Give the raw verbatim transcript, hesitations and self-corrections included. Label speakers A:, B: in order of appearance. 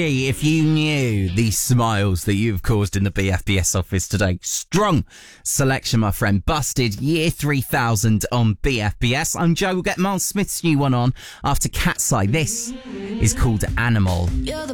A: If you knew the smiles that you've caused in the B F B S office today. Strong selection, my friend. Busted year three thousand on B F B S. I'm Joe. We'll get Miles Smith's new one on after Cat's Eye. This is called Animal.